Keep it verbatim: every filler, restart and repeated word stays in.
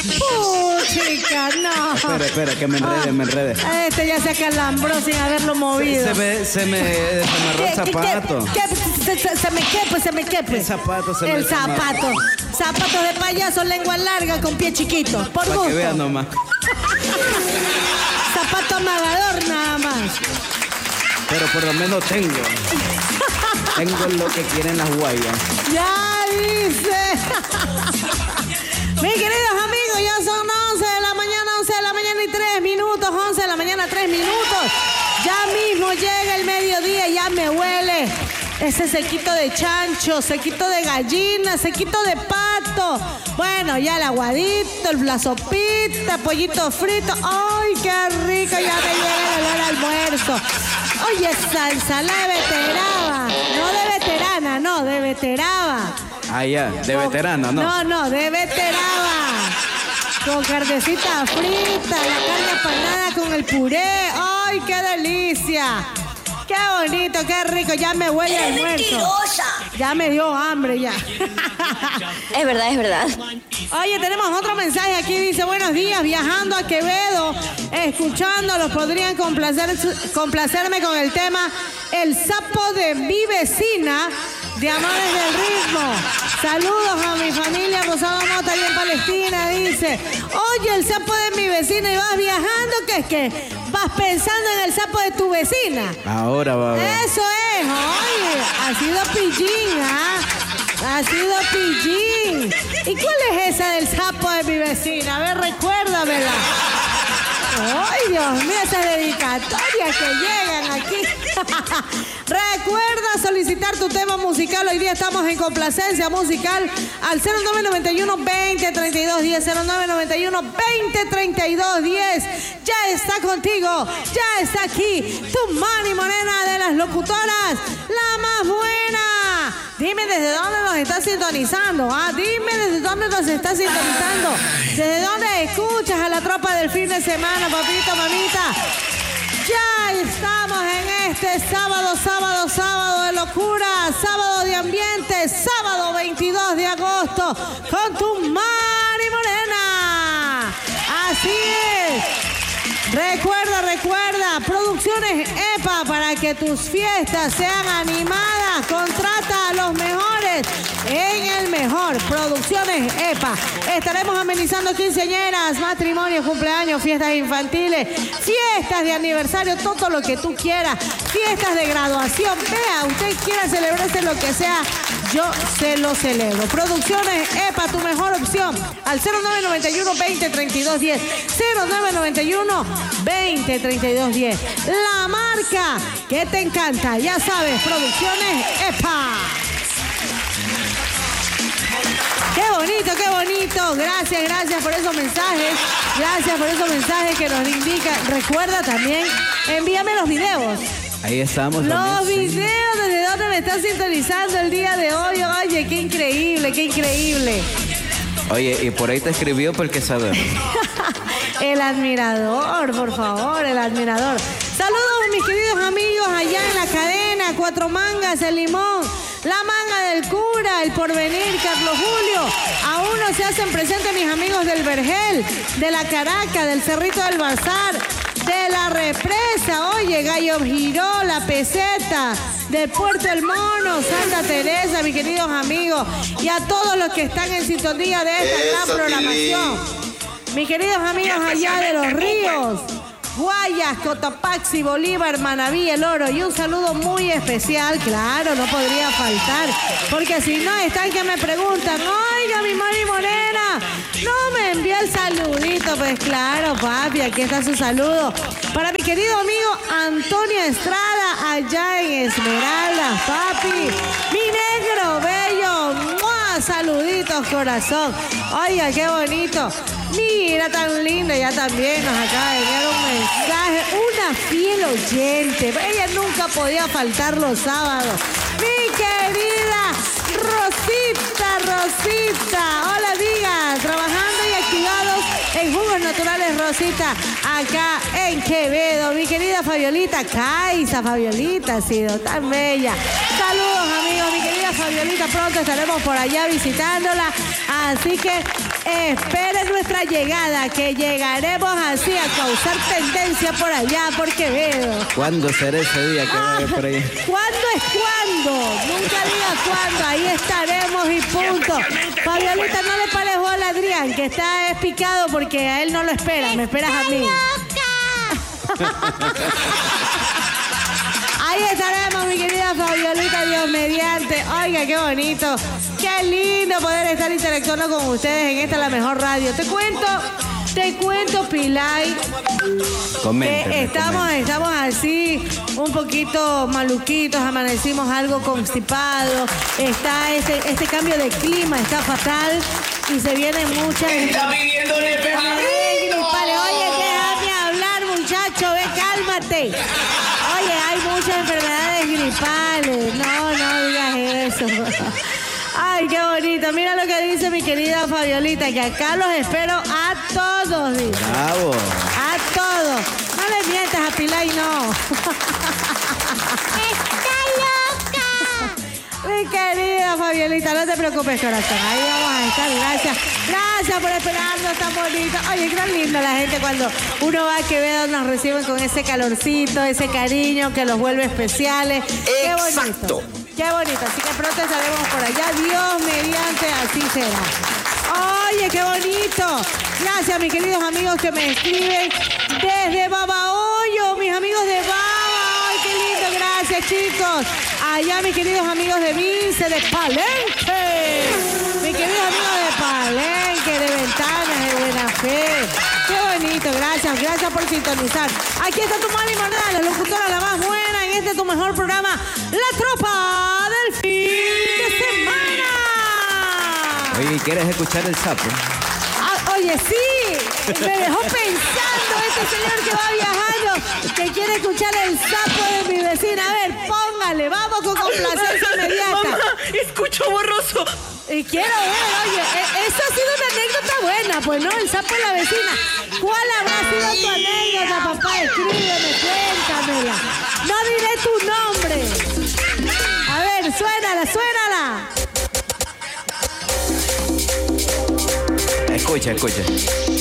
Puchica, no. Espera, espera, que me enrede, me enrede. Este ya se acalambró sin haberlo movido. Se me, se me desamarró el zapato. ¿Qué, qué, qué, se, se me quepe, se me quepe. El zapato se me El zapato. Zapatos de payaso, lengua larga, con pie chiquito. Por Para gusto. que vean nomás. Zapato amagador nada más. Pero por lo menos tengo. Tengo lo que quieren las guayas. Ya dice. Mis queridos amigos, ya son once de la mañana, once de la mañana y tres minutos, once de la mañana, tres minutos. Ya mismo llega el mediodía, ya me huele ese sequito de chancho, sequito de gallina, sequito de pato. Bueno, ya el aguadito, la sopita, pollito frito. ¡Ay, qué rico! Ya me llega el olor al almuerzo. Oye, esa ensalada de veterana, no de veterana, no, de veterana. Ah, ya, de veterana, ¿no? No, no, de veterana. Con carnecita frita, la carne apanada con el puré. ¡Ay, qué delicia! ¡Qué bonito, qué rico! Ya me huele el almuerzo. Mentirosa. Ya me dio hambre ya. Es verdad, es verdad. Oye, tenemos otro mensaje aquí. Dice, buenos días, viajando a Quevedo, escuchándolos, podrían complacer, complacerme con el tema El sapo de mi vecina, de Amores del Ritmo. Saludos a mi familia Rosado Mota y en Palestina. Dice, oye, el sapo de mi vecina, y vas viajando, que es que vas pensando en el sapo de tu vecina. Ahora va a ver. Eso es, oye, ha sido pillín, ¿ah? Ha sido pillín. ¿Y cuál es esa del sapo de mi vecina? A ver, recuérdamela. ¡Ay, Dios mío! Esas dedicatorias que llegan aquí. Recuerda solicitar tu tema musical. Hoy día estamos en complacencia musical al cero nueve nueve uno, veinte, treinta y dos diez. cero nueve nueve uno, veinte, treinta y dos diez. Ya está contigo. Ya está aquí tu Mari Morena de las locutoras. La más buena. Dime desde dónde nos estás sintonizando. Ah, dime desde dónde nos estás sintonizando. Desde dónde escuchas a la tropa del fin de semana, papito, mamita. Ya estamos en este sábado, sábado, sábado de locura, sábado de ambiente, sábado veintidós de agosto, con tu Mari Morena. Así es. Recuerda, recuerda, Producciones EPA, para que tus fiestas sean animadas. Contrata a los mejores en el mejor. Producciones EPA. Estaremos amenizando quinceañeras, matrimonios, cumpleaños, fiestas infantiles, fiestas de aniversario, todo lo que tú quieras. Fiestas de graduación. Vea, usted quiera celebrarse lo que sea, yo se lo celebro. Producciones EPA, tu mejor opción. Al cero nueve nueve uno, veinte, treinta y dos diez. cero nueve nueve uno, veinte, treinta y dos diez. La marca que te encanta. Ya sabes, Producciones EPA. Qué bonito, qué bonito. Gracias, gracias por esos mensajes. Gracias por esos mensajes que nos indican. Recuerda también, envíame los videos. Ahí estamos. Los también, videos, sí. desde dónde me estás sintonizando el día de hoy. Oye, qué increíble, qué increíble. Oye, y por ahí te escribió porque sabemos. El admirador, por favor, el admirador. Saludos, mis queridos amigos, allá en la cadena, Cuatro Mangas, El Limón, La Manga del Cura, El Porvenir, Carlos Julio. Aún no se hacen presentes mis amigos del Vergel, de la Caraca, del Cerrito del Bazar, de la Represa, oye, Gallo Giró, La Peseta, del Puerto El Mono, Santa Teresa, mis queridos amigos, y a todos los que están en sintonía de esta Eso, gran programación. Tilín. Mis queridos amigos allá de Los Ríos, Guayas, Cotopaxi, Bolívar, Manabí, El Oro, y un saludo muy especial, claro, no podría faltar, porque si no están que me preguntan, oiga, mi Mari Morena, no me envía el saludito. Pues claro, papi, aquí está su saludo para mi querido amigo Antonio Estrada, allá en Esmeraldas, papi, mi negro bello. ¡Mua! Saluditos, corazón. Oiga, qué bonito. Mira, tan linda, ya también nos acaba de enviar un mensaje. Una fiel oyente. Ella nunca podía faltar los sábados. Mi querida Rosita, Rosita. Hola, amiga. Trabajando y activados en Jugos Naturales, Rosita, acá en Quevedo. Mi querida Fabiolita, Caiza, Fabiolita ha sido tan bella. Saludos, amigos. Mi querida Fabiolita, pronto estaremos por allá visitándola. Así que esperen nuestra llegada, que llegaremos así a causar tendencia por allá, por Quevedo. ¿Cuándo será ese día que vaya por ahí? ¿Cuándo es cuándo? Nunca diga cuándo, ahí estaremos y punto. Fabiolita, no le pares bola a Adrián, que está picado porque a él no lo espera, me esperas a mí. Ahí estaremos, mi querida Fabiolita, Dios mediante. Oiga, qué bonito, qué lindo poder estar interactuando con ustedes en esta La Mejor Radio. Te cuento, te cuento, Pilay, Coménteme, que estamos, coménteme. estamos así, un poquito maluquitos, amanecimos algo constipados. Está este, este cambio de clima, está fatal y se vienen muchas... Está pidiéndole Ay, gripales. Oye, déjame hablar, muchacho, ve, cálmate. Oye, hay muchas enfermedades gripales. No, no digas eso. Ay, qué bonito. Mira lo que dice mi querida Fabiolita, que acá los espero a todos, dice. Bravo. A todos. No le mientas a Pilay, no. ¡Está loca! Mi querida Fabiolita, no te preocupes, corazón. Ahí vamos a estar. Gracias. Gracias por esperarnos tan bonito. Oye, tan lindo la gente cuando uno va a Quevedo, nos reciben con ese calorcito, ese cariño que los vuelve especiales. Qué bonito. Qué bonito. Así que pronto estaremos por allá. Dios mediante, así será. Oye, qué bonito. Gracias, mis queridos amigos que me escriben desde Babahoyo, mis amigos de Baba. Ay, qué lindo. Gracias, chicos. Allá, mis queridos amigos de Vince, de Palenque. Mis queridos amigos de Palenque, de Ventanas, de Buena Fe. Qué bonito, gracias, gracias por sintonizar. Aquí está tu Mari Moneda, la locutora la más buena en este tu mejor programa, La Tropa del Fin de Semana. Oye, ¿quieres escuchar el sapo? Ah, oye, sí, me dejó pensando este señor que va viajando, que quiere escuchar el sapo de mi vecina. A ver, póngale, vamos con complacencia inmediata. Mamá, escucho borroso. Y quiero ver, oye, e- eso ha sido una anécdota buena, pues, ¿no? El sapo de la vecina. ¿Cuál habrá sido tu anécdota, papá? Escríbeme, cuéntamela. No diré tu nombre. A ver, suénala, suénala. Escucha, escucha.